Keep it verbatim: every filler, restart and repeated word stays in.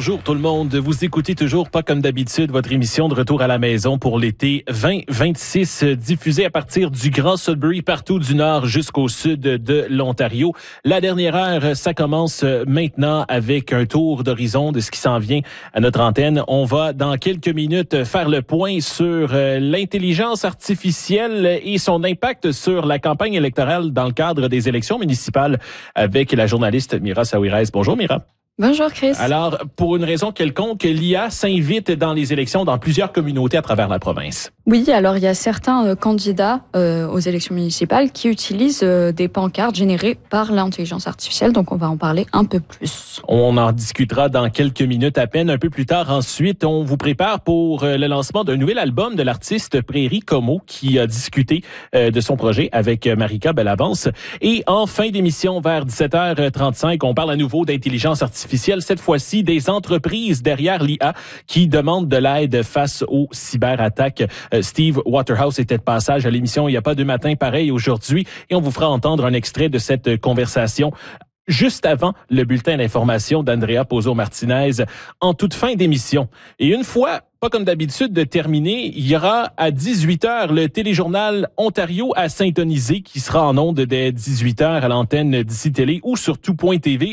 Bonjour tout le monde. Vous écoutez toujours pas comme d'habitude votre émission de retour à la maison pour l'été vingt vingt-six, diffusée à partir du Grand Sudbury partout du nord jusqu'au sud de l'Ontario. La dernière heure, ça commence maintenant avec un tour d'horizon de ce qui s'en vient à notre antenne. On va dans quelques minutes faire le point sur l'intelligence artificielle et son impact sur la campagne électorale dans le cadre des élections municipales avec la journaliste Mira Saouirez. Bonjour Mira. Bonjour Chris. Alors, pour une raison quelconque, l'I A s'invite dans les élections dans plusieurs communautés à travers la province. Oui, alors il y a certains euh, candidats euh, aux élections municipales qui utilisent euh, des pancartes générées par l'intelligence artificielle, donc on va en parler un peu plus. On en discutera dans quelques minutes à peine. Un peu plus tard, ensuite, on vous prépare pour euh, le lancement d'un nouvel album de l'artiste Prairie Como qui a discuté euh, de son projet avec Marika Bellavance. Et en fin d'émission, vers dix-sept heures trente-cinq, on parle à nouveau d'intelligence artificielle, cette fois-ci des entreprises derrière l'I A qui demandent de l'aide face aux cyberattaques. Steve Waterhouse était de passage à l'émission Il n'y a pas deux matins pareil aujourd'hui et on vous fera entendre un extrait de cette conversation juste avant le bulletin d'information d'Andrea Pozo-Martinez en toute fin d'émission. Et une fois, pas comme d'habitude, de terminer, il y aura à dix-huit heures le téléjournal Ontario à syntoniser qui sera en ondes dès dix-huit heures à l'antenne d'Ici Télé ou sur tout point T V.